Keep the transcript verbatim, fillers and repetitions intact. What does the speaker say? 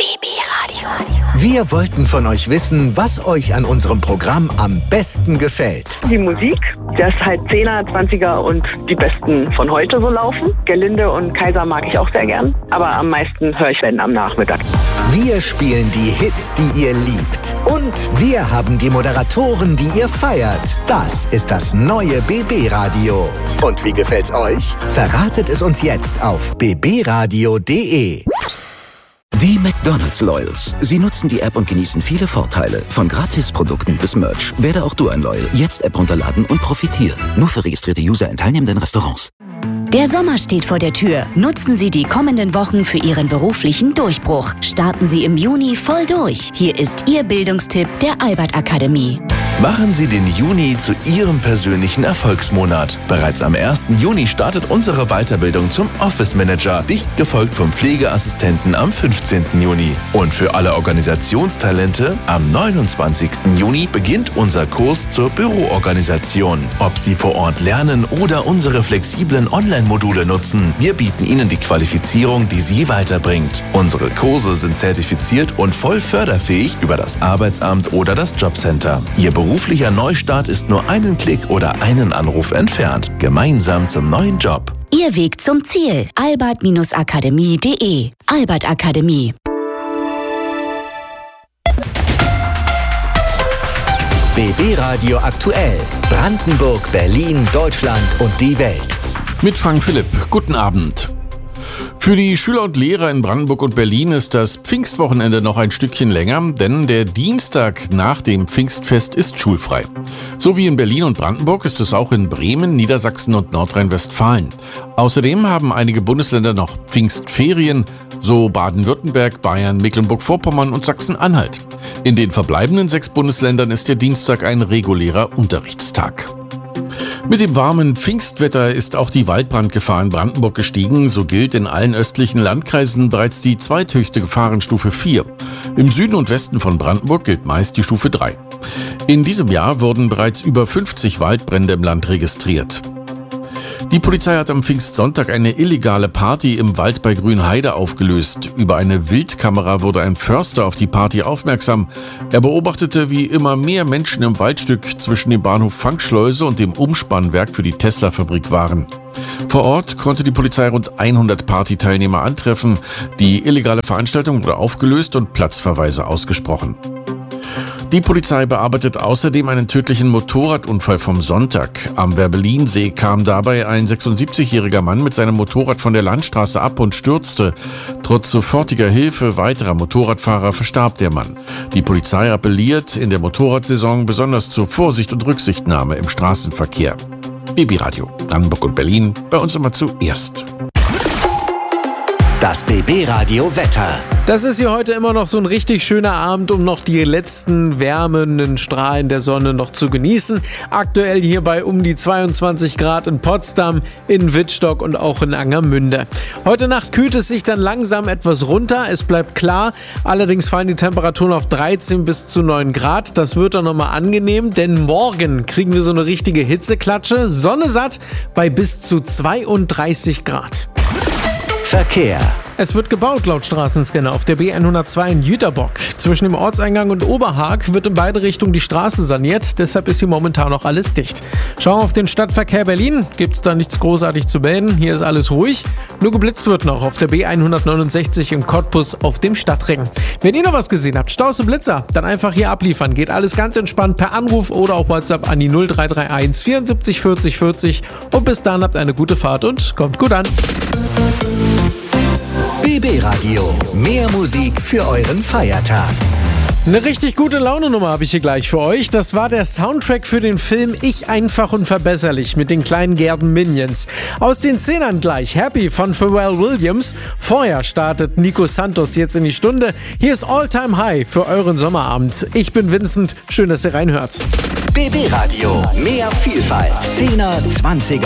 B B Radio. Wir wollten von euch wissen, was euch an unserem Programm am besten gefällt. Die Musik, dass halt zehner, zwanziger und die besten von heute so laufen. Gerlinde und Kaiser mag ich auch sehr gern, aber am meisten höre ich wenn am Nachmittag. Wir spielen die Hits, die ihr liebt. Und wir haben die Moderatoren, die ihr feiert. Das ist das neue B B Radio. Und wie gefällt's euch? Verratet es uns jetzt auf b b radio punkt d e. Die McDonald's Loyals. Sie nutzen die App und genießen viele Vorteile. Von Gratisprodukten bis Merch. Werde auch du ein Loyal. Jetzt App runterladen und profitieren. Nur für registrierte User in teilnehmenden Restaurants. Der Sommer steht vor der Tür. Nutzen Sie die kommenden Wochen für Ihren beruflichen Durchbruch. Starten Sie im Juni voll durch. Hier ist Ihr Bildungstipp der Albert Akademie. Machen Sie den Juni zu Ihrem persönlichen Erfolgsmonat. Bereits am ersten Juni startet unsere Weiterbildung zum Office Manager, dicht gefolgt vom Pflegeassistenten am fünfzehnten Juni. Und für alle Organisationstalente am neunundzwanzigsten Juni beginnt unser Kurs zur Büroorganisation. Ob Sie vor Ort lernen oder unsere flexiblen Online-Module nutzen, wir bieten Ihnen die Qualifizierung, die Sie weiterbringt. Unsere Kurse sind zertifiziert und voll förderfähig über das Arbeitsamt oder das Jobcenter. Ihr beruflicher Neustart ist nur einen Klick oder einen Anruf entfernt. Gemeinsam zum neuen Job. Ihr Weg zum Ziel. albert akademie punkt d e. Albert Akademie. B B Radio aktuell. Brandenburg, Berlin, Deutschland und die Welt. Mit Frank Philipp. Guten Abend. Für die Schüler und Lehrer in Brandenburg und Berlin ist das Pfingstwochenende noch ein Stückchen länger, denn der Dienstag nach dem Pfingstfest ist schulfrei. So wie in Berlin und Brandenburg ist es auch in Bremen, Niedersachsen und Nordrhein-Westfalen. Außerdem haben einige Bundesländer noch Pfingstferien, so Baden-Württemberg, Bayern, Mecklenburg-Vorpommern und Sachsen-Anhalt. In den verbleibenden sechs Bundesländern ist der Dienstag ein regulärer Unterrichtstag. Mit dem warmen Pfingstwetter ist auch die Waldbrandgefahr in Brandenburg gestiegen. So gilt in allen östlichen Landkreisen bereits die zweithöchste Gefahrenstufe vier. Im Süden und Westen von Brandenburg gilt meist die Stufe drei. In diesem Jahr wurden bereits über fünfzig Waldbrände im Land registriert. Die Polizei hat am Pfingstsonntag eine illegale Party im Wald bei Grünheide aufgelöst. Über eine Wildkamera wurde ein Förster auf die Party aufmerksam. Er beobachtete, wie immer mehr Menschen im Waldstück zwischen dem Bahnhof Fangschleuse und dem Umspannwerk für die Tesla-Fabrik waren. Vor Ort konnte die Polizei rund hundert Partyteilnehmer antreffen. Die illegale Veranstaltung wurde aufgelöst und Platzverweise ausgesprochen. Die Polizei bearbeitet außerdem einen tödlichen Motorradunfall vom Sonntag. Am Werbelinsee kam dabei ein sechsundsiebzigjähriger Mann mit seinem Motorrad von der Landstraße ab und stürzte. Trotz sofortiger Hilfe weiterer Motorradfahrer verstarb der Mann. Die Polizei appelliert in der Motorradsaison besonders zur Vorsicht und Rücksichtnahme im Straßenverkehr. B B Radio, Brandenburg und Berlin, bei uns immer zuerst. Das B B Radio Wetter. Das ist hier heute immer noch so ein richtig schöner Abend, um noch die letzten wärmenden Strahlen der Sonne noch zu genießen. Aktuell hier bei um die zweiundzwanzig Grad in Potsdam, in Wittstock und auch in Angermünde. Heute Nacht kühlt es sich dann langsam etwas runter. Es bleibt klar, allerdings fallen die Temperaturen auf dreizehn bis zu neun Grad. Das wird dann nochmal angenehm, denn morgen kriegen wir so eine richtige Hitzeklatsche. Sonne satt bei bis zu zweiunddreißig Grad. Verkehr. Es wird gebaut laut Straßenscanner auf der B hundertzwei in Jüterbock. Zwischen dem Ortseingang und Oberhaag wird in beide Richtungen die Straße saniert, deshalb ist hier momentan noch alles dicht. Schauen wir auf den Stadtverkehr Berlin, gibt's da nichts großartig zu melden, hier ist alles ruhig. Nur geblitzt wird noch auf der B hundertneunundsechzig im Cottbus auf dem Stadtring. Wenn ihr noch was gesehen habt, Staus und Blitzer, dann einfach hier abliefern. Geht alles ganz entspannt per Anruf oder auch WhatsApp an die null drei drei eins vierundsiebzig vierzig vierzig und bis dann habt eine gute Fahrt und kommt gut an. B B Radio. Mehr Musik für euren Feiertag. Eine richtig gute Laune-Nummer habe ich hier gleich für euch. Das war der Soundtrack für den Film Ich einfach unverbesserlich mit den kleinen gelben Minions. Aus den Zehnern gleich Happy von Pharrell Williams. Vorher startet Nico Santos jetzt in die Stunde. Hier ist All Time High für euren Sommerabend. Ich bin Vincent. Schön, dass ihr reinhört. B B Radio. Mehr Vielfalt. Zehner, Zwanziger